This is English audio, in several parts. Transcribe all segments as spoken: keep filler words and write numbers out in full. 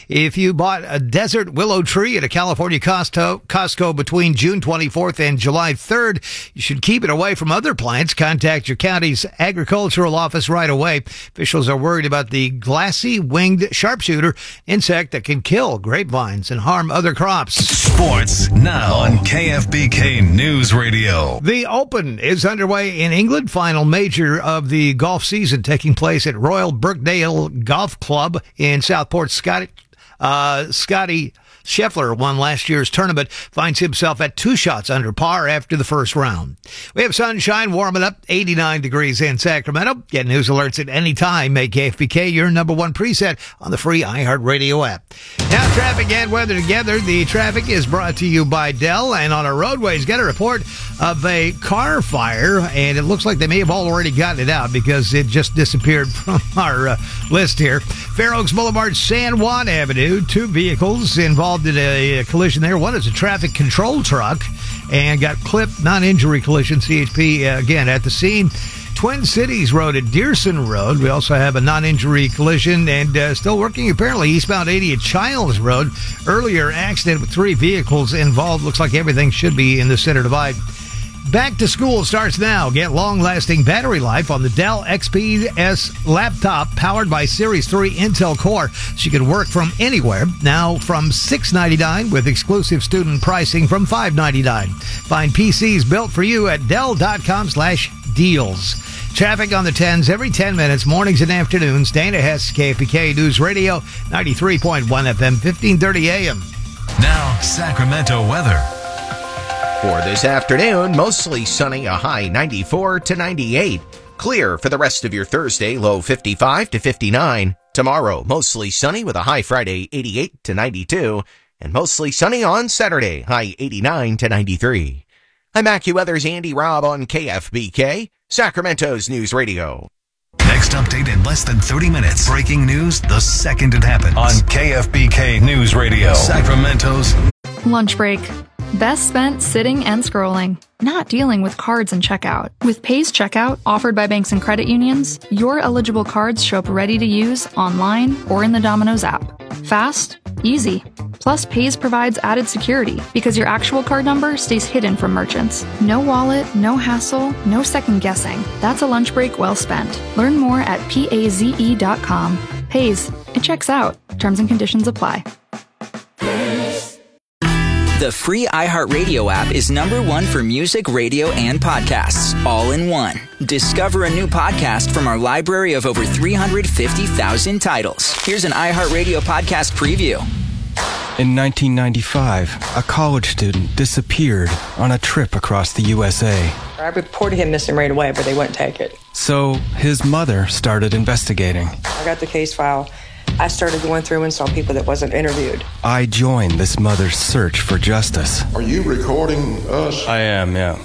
If you bought a desert willow tree at a California Costco, Costco between June twenty-fourth and July third, you should keep it away from other plants. Contact your county's agricultural office right away. Officials are worried about the glassy winged sharpshooter insect that can kill grapevines and harm other crops. Sports now on K F B K News Radio. The Open is underway in England. Final major of the golf season taking place at Royal Birkdale Golf Club in Southport. Scotty, uh, Scotty Scheffler won last year's tournament, finds himself at two shots under par after the first round. We have sunshine warming up, eighty-nine degrees in Sacramento. Get news alerts at any time. Make K F B K your number one preset on the free iHeartRadio app. Now, traffic and weather together. The traffic is brought to you by Dell, and on our roadways, get a report of a car fire, and it looks like they may have already gotten it out because it just disappeared from our uh, list here. Fair Oaks Boulevard, San Juan Avenue, two vehicles involved in a collision there. One is a traffic control truck and got clipped, non-injury collision. C H P, uh, again, at the scene. Twin Cities Road at Dearson Road. We also have a non-injury collision and uh, still working, apparently, eastbound eighty at Childs Road. Earlier accident with three vehicles involved. Looks like everything should be in the center divide. Back to school starts now. Get long-lasting battery life on the Dell X P S laptop powered by Series three Intel Core, so you can work from anywhere. Now from six ninety-nine with exclusive student pricing from five ninety-nine. Find P Cs built for you at Dell.com slash deals. Traffic on the tens every ten minutes, mornings and afternoons. Dana Hess, K F B K News Radio, ninety-three point one F M, fifteen thirty A M. Now, Sacramento weather. For this afternoon, mostly sunny, a high ninety-four to ninety-eight. Clear for the rest of your Thursday, low fifty-five to fifty-nine. Tomorrow, mostly sunny with a high Friday, eighty-eight to ninety-two. And mostly sunny on Saturday, high eighty-nine to ninety-three. I'm AccuWeather's Andy Robb on K F B K, Sacramento's News Radio. Next update in less than thirty minutes. Breaking news the second it happens. On K F B K News Radio, Sacramento's Lunch break. Best spent sitting and scrolling, not dealing with cards and checkout. With Pays Checkout, offered by banks and credit unions, your eligible cards show up ready to use online or in the Domino's app. Fast, easy. Plus, Pays provides added security because your actual card number stays hidden from merchants. No wallet, no hassle, no second guessing. That's a lunch break well spent. Learn more at paze dot com. Pays. It checks out. Terms and conditions apply. The free iHeartRadio app is number one for music, radio, and podcasts, all in one. Discover a new podcast from our library of over three hundred fifty thousand titles. Here's an iHeartRadio podcast preview. In nineteen ninety-five, a college student disappeared on a trip across the U S A. I reported him missing right away, but they wouldn't take it. So his mother started investigating. I got the case file. I started going through and saw people that wasn't interviewed. I joined this mother's search for justice. Are you recording us? I am, yeah.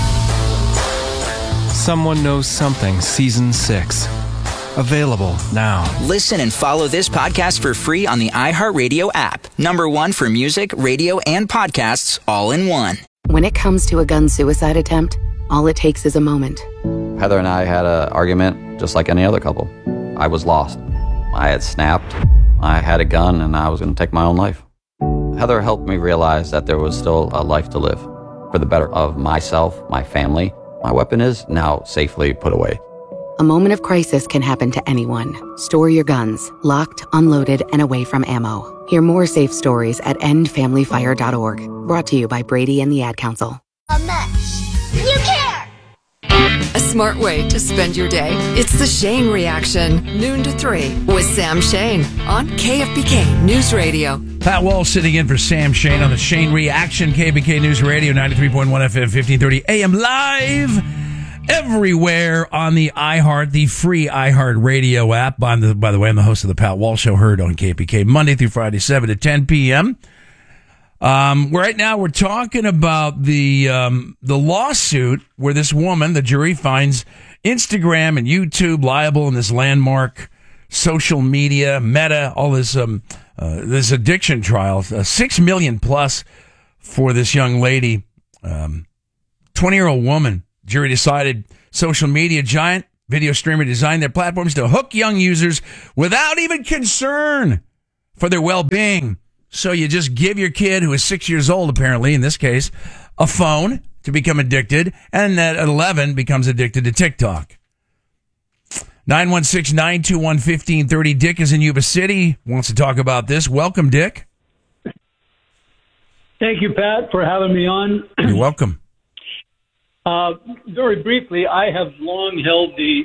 Someone Knows Something, Season six. Available now. Listen and follow this podcast for free on the iHeartRadio app. Number one for music, radio, and podcasts, all in one. When it comes to a gun suicide attempt, all it takes is a moment. Heather and I had an argument just like any other couple. I was lost. I had snapped. I had a gun and I was going to take my own life. Heather helped me realize that there was still a life to live for the better of myself, my family. My weapon is now safely put away. A moment of crisis can happen to anyone. Store your guns, locked, unloaded, and away from ammo. Hear more safe stories at end family fire dot org. Brought to you by Brady and the Ad Council. A mess. You care! A smart way to spend your day. It's the Shane Reaction, noon to three, with Sam Shane on K F B K News Radio. Pat Wall sitting in for Sam Shane on the Shane Reaction, K F B K News Radio, ninety-three point one F M, fifteen thirty A M, live everywhere on the iHeart, the free iHeart Radio app. I'm the, by the way, I'm the host of the Pat Wall Show, heard on K F B K Monday through Friday, seven to ten p.m. Um, right now we're talking about the, um, the lawsuit where this woman, the jury finds Instagram and YouTube liable in this landmark social media, Meta, all this, um, uh, this addiction trial, uh, six million plus for this young lady, um, twenty year old woman. Jury decided social media giant, video streamer designed their platforms to hook young users without even concern for their well-being. So you just give your kid, who is six years old, apparently, in this case, a phone to become addicted, and at eleven becomes addicted to TikTok. nine one six, nine two one, one five three zero. Dick is in Yuba City, wants to talk about this. Welcome, Dick. Thank you, Pat, for having me on. You're welcome. Uh, very briefly, I have long held the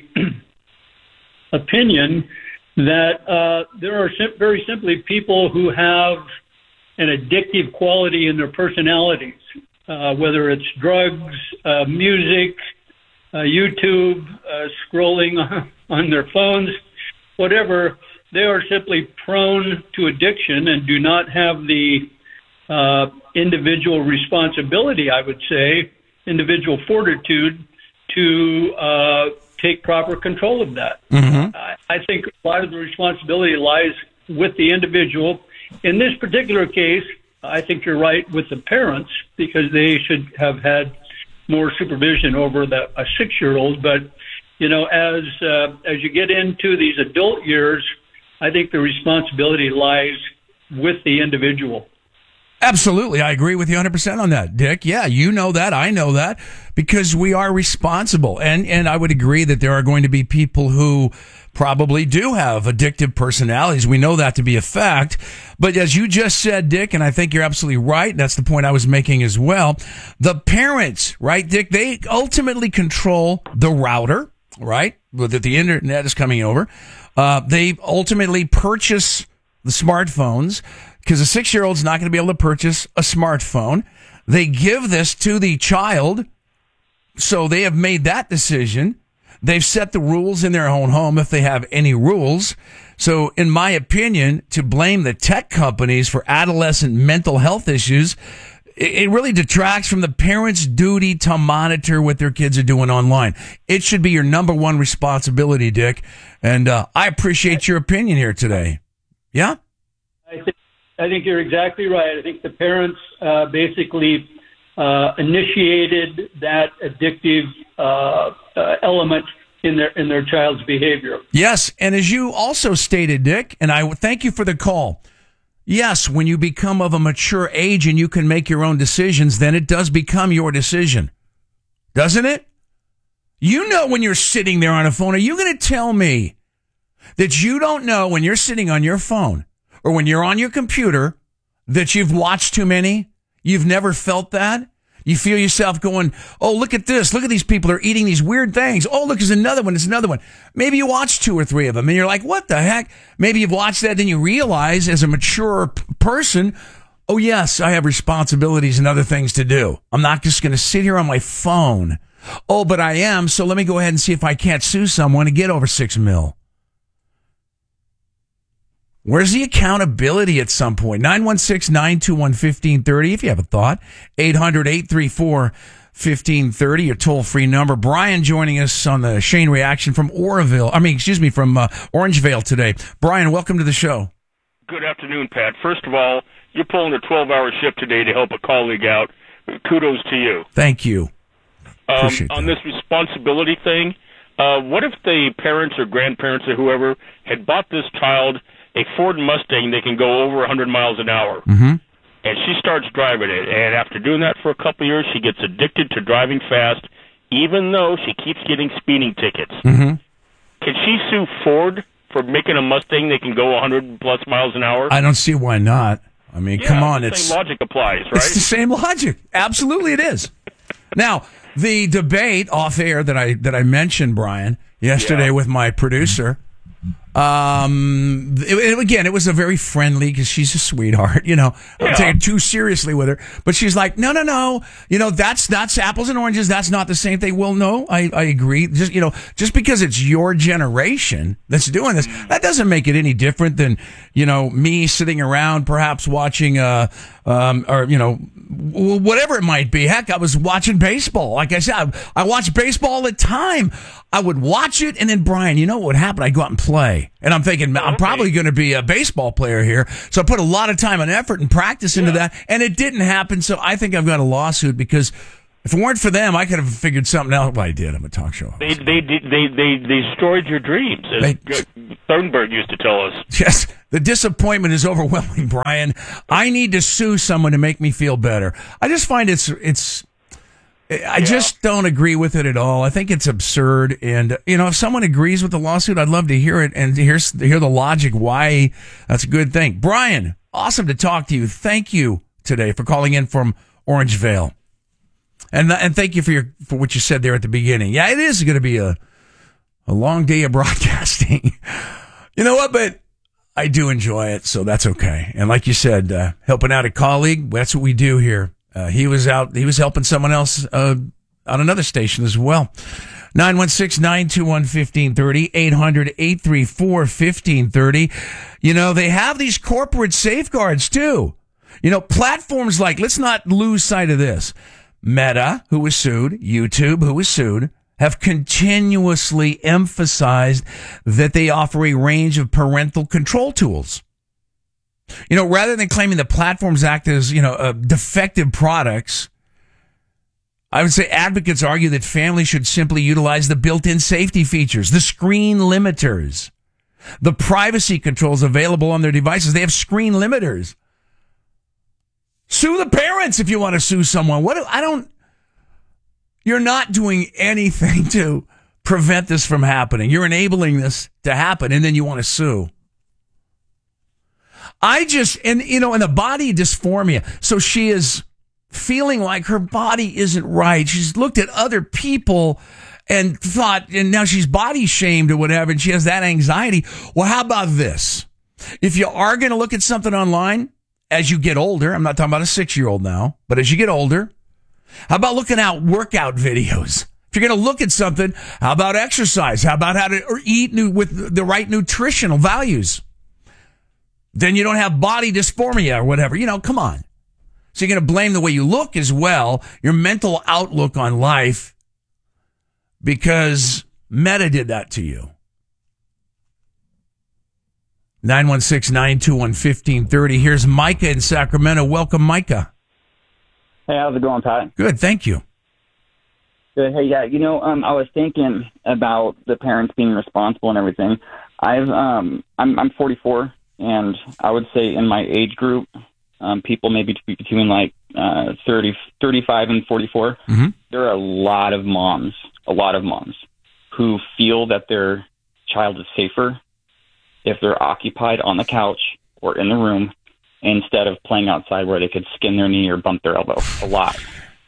opinion that uh, there are sim- very simply people who have an addictive quality in their personalities, uh, whether it's drugs, uh, music, uh, YouTube, uh, scrolling on their phones, whatever. They are simply prone to addiction and do not have the uh, individual responsibility, I would say, individual fortitude to uh, take proper control of that. Mm-hmm. I, I think a lot of the responsibility lies with the individual. In this particular case, I think you're right with the parents, because they should have had more supervision over the, a six-year-old. But, you know, as uh, as you get into these adult years, I think the responsibility lies with the individual. Absolutely. I agree with you one hundred percent on that, Dick. Yeah, you know that. I know that, because we are responsible. And, and I would agree that there are going to be people who probably do have addictive personalities. We know that to be a fact. But as you just said, Dick, and I think you're absolutely right, that's the point I was making as well, the parents, right, Dick, they ultimately control the router, right, that the internet is coming over. Uh, they ultimately purchase the smartphones, because a six-year-old's not going to be able to purchase a smartphone. They give this to the child, so they have made that decision. They've set the rules in their own home, if they have any rules. So, in my opinion, to blame the tech companies for adolescent mental health issues, it really detracts from the parents' duty to monitor what their kids are doing online. It should be your number one responsibility, Dick. And uh, I appreciate your opinion here today. Yeah? I think I think you're exactly right. I think the parents uh, basically uh, initiated that addictive uh, uh, element in their in their child's behavior. Yes, and as you also stated, Dick, and I thank you for the call. Yes, when you become of a mature age and you can make your own decisions, then it does become your decision, doesn't it? You know when you're sitting there on a phone. Are you going to tell me that you don't know when you're sitting on your phone or when you're on your computer that you've watched too many? You've never felt that? You feel yourself going, oh, look at this. Look at these people. They're eating these weird things. Oh, look, there's another one. There's another one. Maybe you watch two or three of them and you're like, what the heck? Maybe you've watched that. Then you realize as a mature p- person, oh, yes, I have responsibilities and other things to do. I'm not just going to sit here on my phone. Oh, but I am. So let me go ahead and see if I can't sue someone and get over six mil. Where's the accountability at some point? nine one six, nine two one, one five three zero if you have a thought. eight hundred, eight three four, one five three zero, your toll-free number. Brian joining us on the Shane Reaction from Oroville. I mean, excuse me, from uh, Orangevale today. Brian, welcome to the show. Good afternoon, Pat. First of all, you're pulling a twelve-hour shift today to help a colleague out. Kudos to you. Thank you. Um, on this responsibility thing, uh, what if the parents or grandparents or whoever had bought this child a Ford Mustang that can go over one hundred miles an hour, mm-hmm. and she starts driving it, and after doing that for a couple of years, she gets addicted to driving fast, even though she keeps getting speeding tickets. Mm-hmm. Can she sue Ford for making a Mustang that can go one hundred plus miles an hour? I don't see why not. I mean, yeah, come on. The it's same logic applies, right? It's the same logic. Absolutely it is. Now, the debate off air that I that I mentioned, Brian, yesterday yeah. with my producer, um, it, it, again, it was a very friendly, because she's a sweetheart, you know, I'm yeah. taking it too seriously with her, but she's like, no, no, no, you know, that's, that's apples and oranges. That's not the same thing. Well, no, I, I agree. Just, you know, just because it's your generation that's doing this, that doesn't make it any different than, you know, me sitting around perhaps watching, uh, um, or, you know, whatever it might be. Heck, I was watching baseball. Like I said, I, I watch baseball all the time. I would watch it, and then, Brian, you know what would happen? I'd go out and play. And I'm thinking, I'm probably going to be a baseball player here. So I put a lot of time and effort and practice into yeah. that, and it didn't happen. So I think I've got a lawsuit because If it weren't for them, I could have figured something else. Well, I did. I'm a talk show host. They they they they, they destroyed your dreams, as They- Thornberg used to tell us. Yes, the disappointment is overwhelming, Brian. I need to sue someone to make me feel better. I just find it's it's. I just don't agree with it at all. I think it's absurd, and you know, if someone agrees with the lawsuit, I'd love to hear it and hear hear the logic why that's a good thing. Brian, awesome to talk to you. Thank you today for calling in from Orangevale, and and thank you for your for what you said there at the beginning. Yeah, it is going to be a a long day of broadcasting. You know what? But I do enjoy it, so that's okay. And like you said, uh, helping out a colleague, that's what we do here. Uh, he was out, he was helping someone else uh, on another station as well. nine one six, nine two one, one five three zero, eight hundred, eight three four, one five three zero. You know, they have these corporate safeguards too. You know, platforms like, let's not lose sight of this. Meta, who was sued, YouTube, who was sued, have continuously emphasized that they offer a range of parental control tools. You know, rather than claiming the platforms act as, you know, uh, defective products, I would say advocates argue that families should simply utilize the built-in safety features, the screen limiters, the privacy controls available on their devices. They have screen limiters. Sue the parents if you want to sue someone. What? I don't. You're not doing anything to prevent this from happening. You're enabling this to happen, and then you want to sue. I just, and you know, and the body dysphoria. So she is feeling like her body isn't right. She's looked at other people and thought, and now she's body shamed or whatever, and she has that anxiety. Well, how about this? If you are going to look at something online as you get older, I'm not talking about a six-year-old now, but as you get older, how about looking at workout videos? If you're going to look at something, how about exercise? How about how to eat new, with the right nutritional values? Then you don't have body dysphoria or whatever. You know, come on. So you're going to blame the way you look as well, your mental outlook on life, because Meta did that to you. nine one six, nine two one, one five three zero. Here's Micah in Sacramento. Welcome, Micah. Hey, how's it going, Pat? Good, thank you. Good. Hey, yeah, you know, um, I was thinking about the parents being responsible and everything. I've, um, I'm, I'm forty-four. And I would say in my age group, um, people maybe between like uh, thirty, thirty-five and forty-four, mm-hmm. there are a lot of moms, a lot of moms who feel that their child is safer if they're occupied on the couch or in the room instead of playing outside where they could skin their knee or bump their elbow. A lot.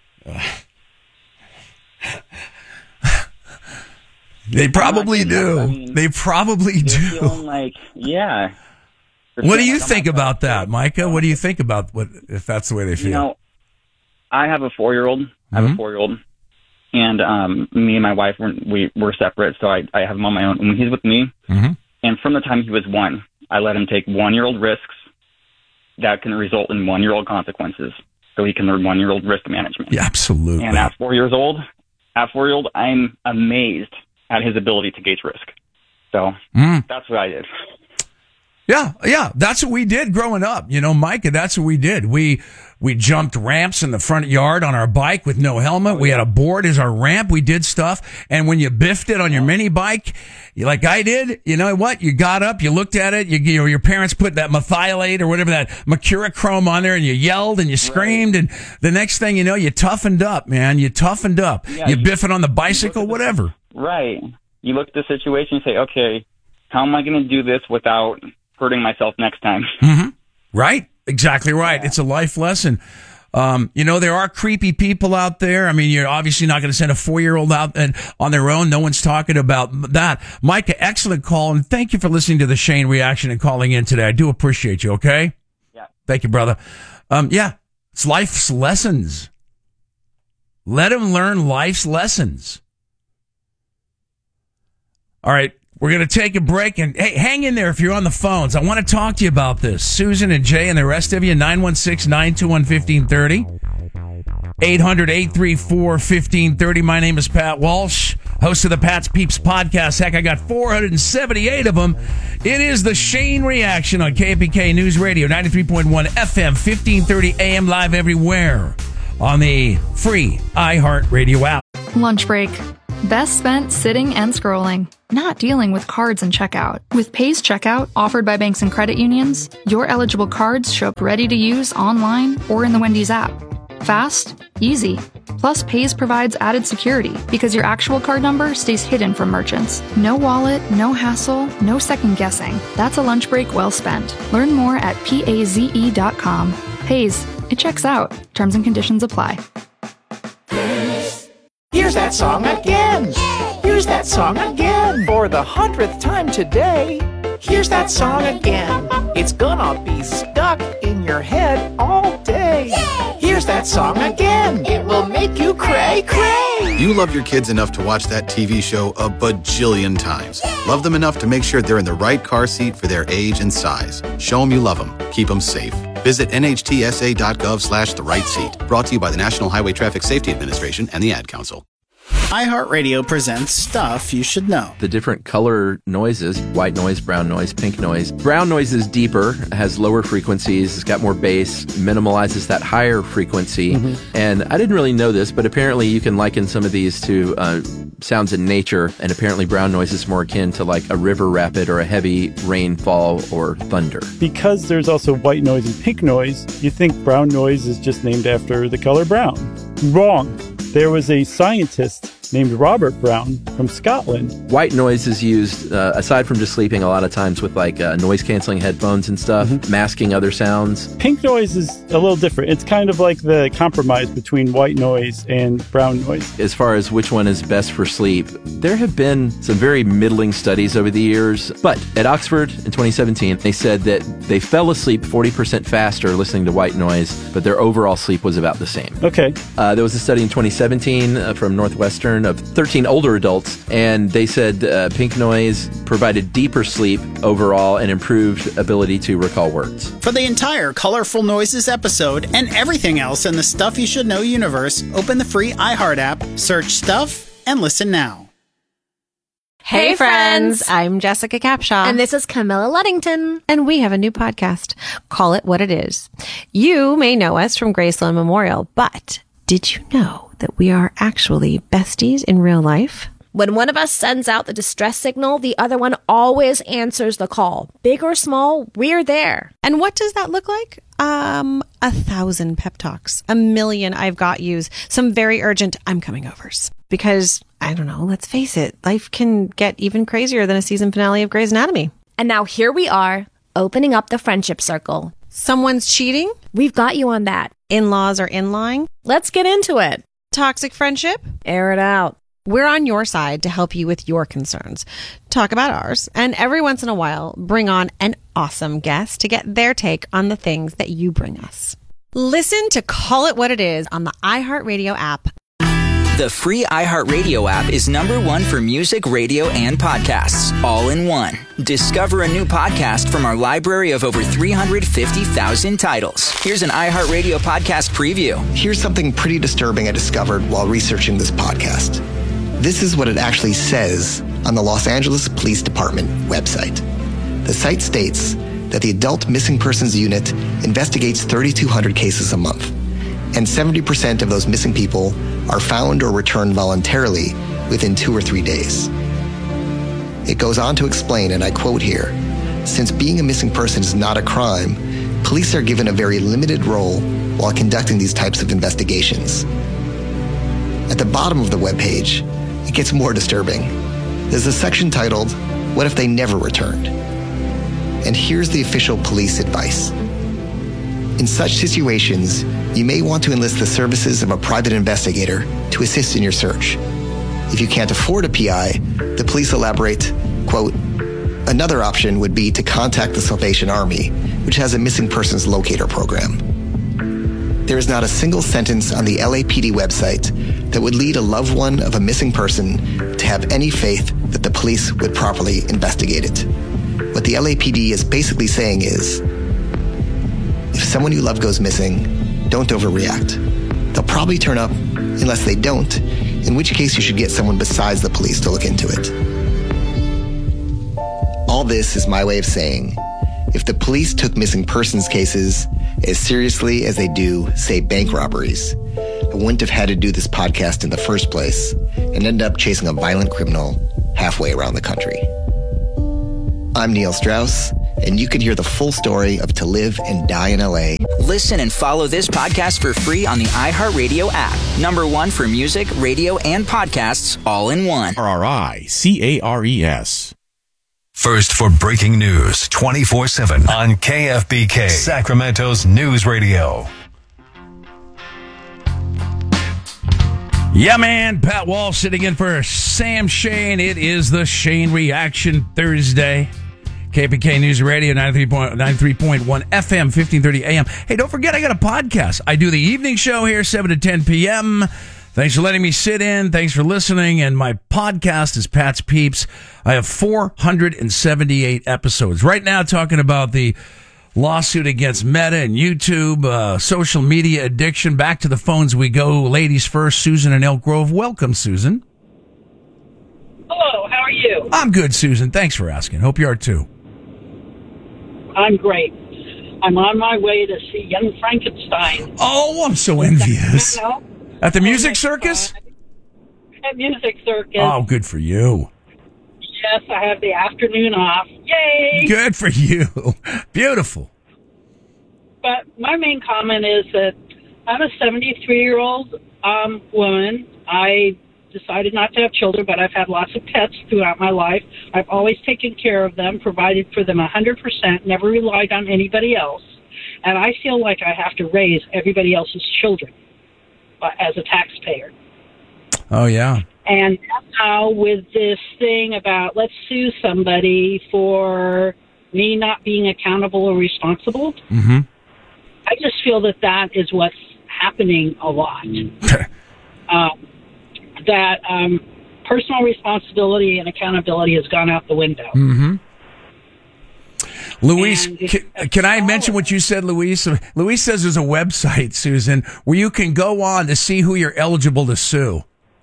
They probably do. I mean, they probably do. Feeling like, yeah. What do you think about that, Micah? What do you think about what if that's the way they feel? You know, I have a four-year-old. Mm-hmm. I have a four-year-old, and um, me and my wife we're, we we're separate, so I I have him on my own. And when he's with me, mm-hmm. and from the time he was one, I let him take one-year-old risks that can result in one-year-old consequences, so he can learn one-year-old risk management. Yeah, absolutely. And at four years old, at four years old, I'm amazed at his ability to gauge risk. So mm. that's what I did. Yeah, yeah, that's what we did growing up. You know, Micah, that's what we did. We we jumped ramps in the front yard on our bike with no helmet. Oh, yeah. We had a board as our ramp. We did stuff. And when you biffed it on your mini bike, you, like I did, you know what? You got up, you looked at it, you, you know, your parents put that methylate or whatever, that mercurochrome on there, and you yelled and you screamed. Right. And the next thing you know, you toughened up, man. You toughened up. Yeah, you, you biff it on the bicycle, you whatever. The, right. You look at the situation and say, okay, how am I going to do this without hurting myself next time? Mm-hmm. Right. Exactly right. Yeah. It's a life lesson. Um, you know, there are creepy people out there. I mean, you're obviously not going to send a four-year-old out and on their own. No one's talking about that. Micah, excellent call. And thank you for listening to the Shane Reaction and calling in today. I do appreciate you. Okay. Yeah. Thank you, brother. Um, yeah, it's life's lessons. Let them learn life's lessons. All right. We're going to take a break, and hey, hang in there if you're on the phones. I want to talk to you about this. Susan and Jay and the rest of you, nine one six, nine two one, one five three zero, eight hundred, eight three four, one five three zero. My name is Pat Walsh, host of the Pat's Peeps podcast. Heck, I got four hundred seventy-eight of them. It is the Shane Reaction on K F B K News Radio, ninety-three point one F M, fifteen thirty A M, live everywhere on the free iHeartRadio app. Lunch break. Best spent sitting and scrolling, not dealing with cards and checkout. With Pays Checkout, offered by banks and credit unions, your eligible cards show up ready to use online or in the Wendy's app. Fast, easy. Plus, Pays provides added security because your actual card number stays hidden from merchants. No wallet, no hassle, no second guessing. That's a lunch break well spent. Learn more at paze dot com. Pays. It checks out. Terms and conditions apply. Here's that song again. Here's that song again. For the hundredth time today. Here's that song again. It's gonna be stuck in your head all day. Here's that song again. It will make you cray cray. You love your kids enough to watch that T V show a bajillion times. Love them enough to make sure they're in the right car seat for their age and size. Show them you love them. Keep them safe. Visit N H T S A dot gov slash the right seat. Brought to you by the National Highway Traffic Safety Administration and the Ad Council. iHeartRadio presents Stuff You Should Know. The different color noises, white noise, brown noise, pink noise. Brown noise is deeper, has lower frequencies, it's got more bass, minimalizes that higher frequency. Mm-hmm. And I didn't really know this, but apparently you can liken some of these to uh, sounds in nature, and apparently brown noise is more akin to like a river rapid or a heavy rainfall or thunder. Because there's also white noise and pink noise, you think brown noise is just named after the color brown. Wrong. There was a scientist named Robert Brown from Scotland. White noise is used, uh, aside from just sleeping, a lot of times with like uh, noise-canceling headphones and stuff, mm-hmm. masking other sounds. Pink noise is a little different. It's kind of like the compromise between white noise and brown noise. As far as which one is best for sleep, there have been some very middling studies over the years, but at Oxford in twenty seventeen, they said that they fell asleep forty percent faster listening to white noise, but their overall sleep was about the same. Okay. Uh, there was a study in twenty seventeen uh, from Northwestern of thirteen older adults, and they said uh, pink noise provided deeper sleep overall and improved ability to recall words. For the entire Colorful Noises episode and everything else in the Stuff You Should Know universe, open the free iHeart app, search Stuff, and listen now. Hey friends, I'm Jessica Capshaw. And this is Camilla Luddington. And we have a new podcast, Call It What It Is. You may know us from Graceland Memorial, but did you know that we are actually besties in real life? When one of us sends out the distress signal, the other one always answers the call. Big or small, we're there. And what does that look like? Um, a thousand pep talks, a million I've got yous, some very urgent I'm coming overs. Because, I don't know, let's face it, life can get even crazier than a season finale of Grey's Anatomy. And now here we are, opening up the friendship circle. Someone's cheating? We've got you on that. In-laws are in-lying? Let's get into it. Toxic friendship? Air it out. We're on your side to help you with your concerns. Talk about ours, and every once in a while, bring on an awesome guest to get their take on the things that you bring us. Listen to Call It What It Is on the iHeartRadio app. The free iHeartRadio app is number one for music, radio, and podcasts, all in one. Discover a new podcast from our library of over three hundred fifty thousand titles. Here's an iHeartRadio podcast preview. Here's something pretty disturbing I discovered while researching this podcast. This is what it actually says on the Los Angeles Police Department website. The site states that the Adult Missing Persons Unit investigates thirty-two hundred cases a month, and seventy percent of those missing people are found or returned voluntarily within two or three days. It goes on to explain, and I quote here, since being a missing person is not a crime, police are given a very limited role while conducting these types of investigations. At the bottom of the webpage, it gets more disturbing. There's a section titled, What If They Never Returned? And here's the official police advice. In such situations, you may want to enlist the services of a private investigator to assist in your search. If you can't afford a P I, the police elaborate, quote, another option would be to contact the Salvation Army, which has a missing persons locator program. There is not a single sentence on the L A P D website that would lead a loved one of a missing person to have any faith that the police would properly investigate it. What the L A P D is basically saying is, if someone you love goes missing, don't overreact. They'll probably turn up unless they don't, in which case you should get someone besides the police to look into it. All this is my way of saying, if the police took missing persons cases as seriously as they do, say, bank robberies, wouldn't have had to do this podcast in the first place and end up chasing a violent criminal halfway around the country. I'm Neil Strauss, and you can hear the full story of To Live and Die in L A. Listen and follow this podcast for free on the iHeartRadio app. Number one for music, radio, and podcasts all in one. R R I C A R E S. First for breaking news twenty-four seven on K F B K, Sacramento's News Radio. Yeah, man. Pat Wall sitting in for Sam Shane. It is the Shane Reaction Thursday. K F B K News Radio, ninety-three point one F M, fifteen thirty A M. Hey, don't forget, I got a podcast. I do the evening show here, seven to ten p.m. Thanks for letting me sit in. Thanks for listening. And my podcast is Pat's Peeps. I have four hundred seventy-eight episodes. Right now, talking about the lawsuit against Meta and YouTube, uh, social media addiction. Back to the phones we go. Ladies first, Susan in Elk Grove. Welcome, Susan. Hello, how are you? I'm good, Susan. Thanks for asking. Hope you are too. I'm great. I'm on my way to see Young Frankenstein. Oh, I'm so envious. At the Music Circus? At Music Circus. Oh, good for you. Yes, I have the afternoon off. Yay! Good for you. Beautiful. But my main comment is that I'm a seventy-three-year-old um, woman. I decided not to have children, but I've had lots of pets throughout my life. I've always taken care of them, provided for them one hundred percent, never relied on anybody else. And I feel like I have to raise everybody else's children uh, as a taxpayer. Oh, yeah. And now with this thing about let's sue somebody for me not being accountable or responsible, mm-hmm. I just feel that that is what's happening a lot. um, that um, personal responsibility and accountability has gone out the window. Mm-hmm. Luis, can, can I mention what you said, Luis? Luis says there's a website, Susan, where you can go on to see who you're eligible to sue.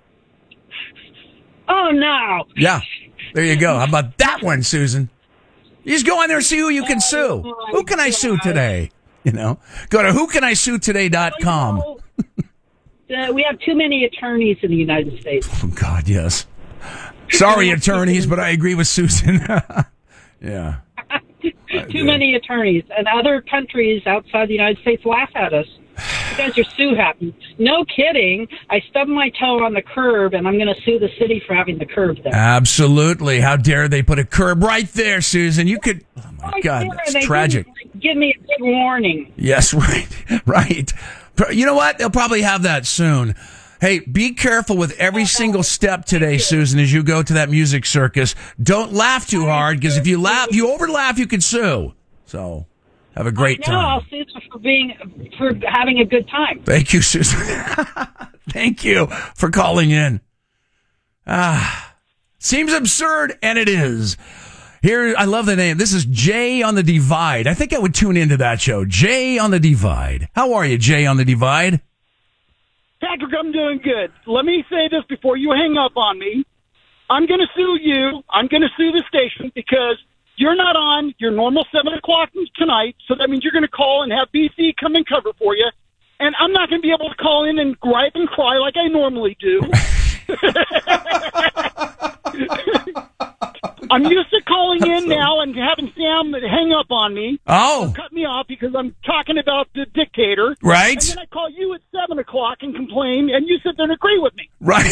Oh, no. Yeah. There you go. How about that one, Susan? You just go on there and see who you can sue. Oh, who can I sue today? You know, go to who can I sue today dot com. Well, you know, uh, we have too many attorneys in the United States. Oh, God, yes. Sorry, attorneys, but I agree with Susan. Yeah. Too many attorneys. And other countries outside the United States laugh at us. You guys are sue happy. No kidding. I stubbed my toe on the curb, and I'm going to sue the city for having the curb there. Absolutely. How dare they put a curb right there, Susan? You could. Oh, my right God. there, That's tragic. Give me a big warning. Yes, right. Right. You know what? They'll probably have that soon. Hey, be careful with every single step today, Susan, as you go to that Music Circus. Don't laugh too hard, because if you laugh, you over laugh, you can sue. So. Have a great no, time. I'll sue you for being for having a good time. Thank you, Susan. Thank you for calling in. Ah, seems absurd, and it is. Here, I love the name. This is Jay on the Divide. I think I would tune into that show. Jay on the Divide. How are you, Jay on the Divide? Patrick, I'm doing good. Let me say this before you hang up on me. I'm going to sue you. I'm going to sue the station because you're not on your normal seven o'clock tonight, so that means you're going to call and have B C come and cover for you. And I'm not going to be able to call in and gripe and cry like I normally do. I'm used to calling in now and having Sam hang up on me. Oh. Cut me off because I'm talking about the dictator. Right. And then I call you at seven o'clock and complain, and you sit there and agree with me. Right.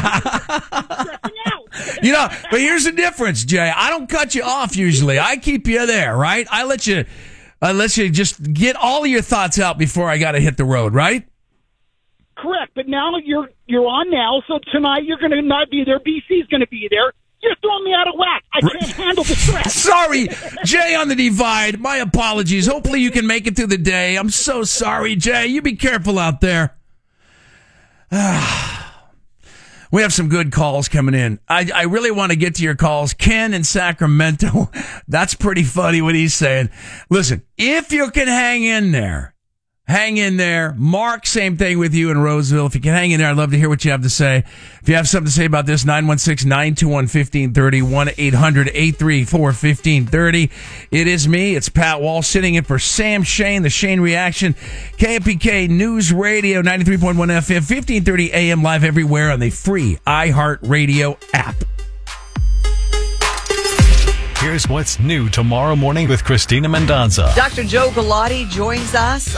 You know, but here's the difference, Jay. I don't cut you off usually. I keep you there, right? I let you, I let you just get all of your thoughts out before I got to hit the road, right? Correct, but now you're you're on now, so tonight you're going to not be there. B C's going to be there. You're throwing me out of whack. I can't handle the stress. Sorry, Jay on the Divide. My apologies. Hopefully you can make it through the day. I'm so sorry, Jay. You be careful out there. We have some good calls coming in. I, I really want to get to your calls. Ken in Sacramento. That's pretty funny what he's saying. Listen, if you can hang in there, hang in there. Mark, same thing with you in Roseville. If you can hang in there, I'd love to hear what you have to say. If you have something to say about this, nine one six, nine two one, one five three zero, one eight hundred, eight three four, one five three zero. It is me. It's Pat Wall sitting in for Sam Shane, the Shane Reaction, K F B K News Radio, ninety-three point one F M, fifteen thirty A M, live everywhere on the free iHeartRadio app. Here's what's new tomorrow morning with Christina Mendonza. Doctor Joe Galati joins us